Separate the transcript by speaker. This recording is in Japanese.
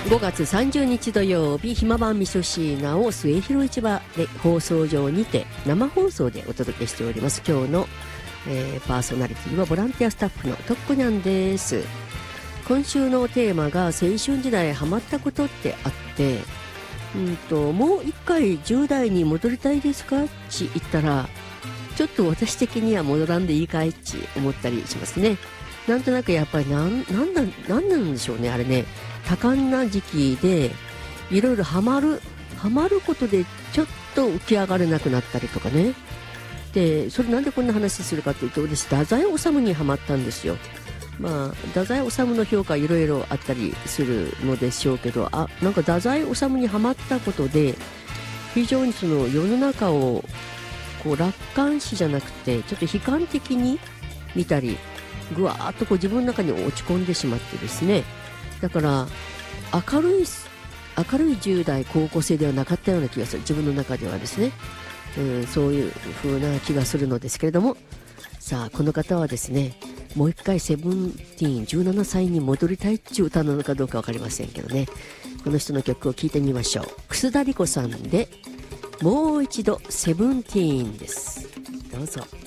Speaker 1: 5月30日土曜日、暇版みそ椎名を末広市場で放送場にて生放送でお届けしております。今日の、パーソナリティはボランティアスタッフのとっこにゃんです。今週のテーマが青春時代ハマったことってあって、もう一回10代に戻りたいですかって言ったら、ちょっと私的には戻らんでいいかいって思ったりしますね。なんとなくやっぱりなんなんでしょうね、あれね。多感な時期でいろいろハマることでちょっと浮き上がれなくなったりとかね。でそれなんでこんな話するかというと、私太宰治にハマったんですよ。太宰治の評価いろいろあったりするのでしょうけど、なんか太宰治にハマったことで非常にその世の中をこう楽観視じゃなくてちょっと悲観的に見たり、ぐわーっとこう自分の中に落ち込んでしまってですね。だから明るい10代高校生ではなかったような気がする、自分の中ではですね。そういう風な気がするのですけれども、さあこの方はですね、もう一回セブンティーン17歳に戻りたいっていう歌なのかどうか分かりませんけどね。この人の曲を聴いてみましょう。楠田理子さんでもう一度セブンティーンです。どうぞ。